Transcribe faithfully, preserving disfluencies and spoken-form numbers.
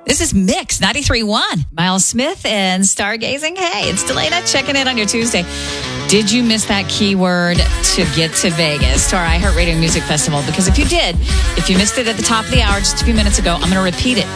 This is Mix ninety-three point one. Miles Smith and Stargazing. Hey, it's Delana checking in on your Tuesday. Did you miss that keyword to get to Vegas, to our iHeartRadio Music Festival? Because if you did, if you missed it at the top of the hour just a few minutes ago, I'm going to repeat it